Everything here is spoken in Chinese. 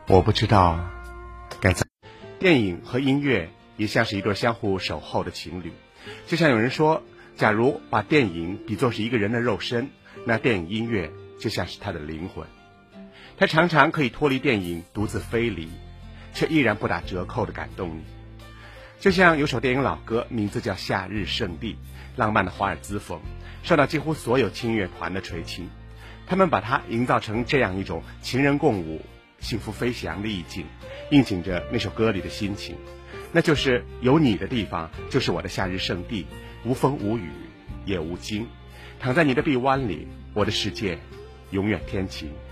我不知道该怎。电影和音乐也像是一对相互守候的情侣，就像有人说，假如把电影比作是一个人的肉身，那电影音乐就像是他的灵魂。他常常可以脱离电影独自飞离，却依然不打折扣地感动你。就像有首电影老歌，名字叫《夏日圣地》，浪漫的华尔兹风，受到几乎所有轻乐团的垂青。他们把它营造成这样一种情人共舞、幸福飞翔的意境，应景着那首歌里的心情，那就是有你的地方就是我的夏日圣地，无风无雨也无惊，躺在你的臂弯里，我的世界永远天晴。